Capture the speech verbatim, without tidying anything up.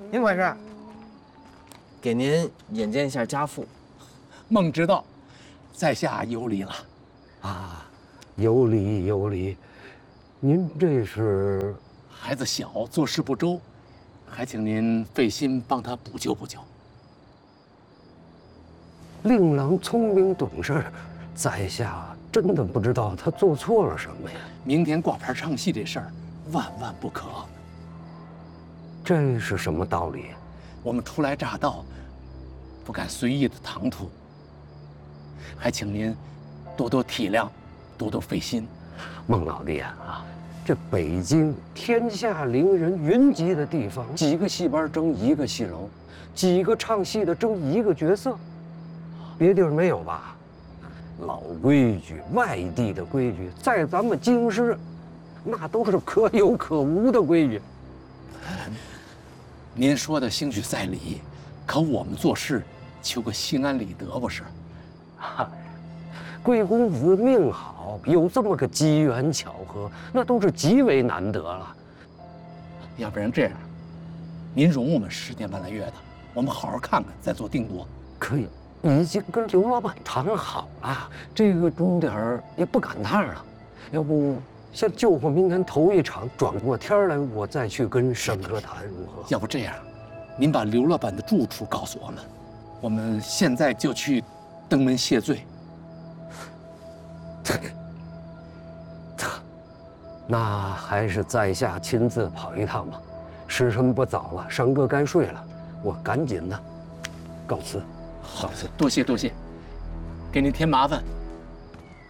怎么回事？ 给您引荐一下家父。 孟知道，在下有礼了。 啊，有礼有礼。您这是？ 孩子小，做事不周，还请您费心帮他补救补救。 令郎聪明懂事，在下真的不知道他做错了什么呀。 明天挂牌唱戏这事儿，万万不可。 这是什么道理？ 我们初来乍到，不敢随意的唐突，还请您多多体谅，多多费心。 孟老弟啊，这北京天下伶人云集的地方，几个戏班争一个戏楼，几个唱戏的争一个角色，别地儿没有吧？老规矩，外地的规矩，在咱们京师，那都是可有可无的规矩。 您说的兴许在理，可我们做事求个心安理得，不是？ 啊，贵公子命好，有这么个机缘巧合，那都是极为难得了。 要不然这样，您容我们十天半个月的，我们好好看看，再做定夺。 可以，已经跟刘老板谈好了，这个钟点儿也不赶趟了。要不先救活明年头一场，转过天来我再去跟沈哥谈，如何？ 要不这样，您把刘老板的住处告诉我们，我们现在就去登门谢罪。 那还是在下亲自跑一趟吧。时辰不早了，沈哥该睡了，我赶紧的告辞。 好，多谢多谢，给您添麻烦。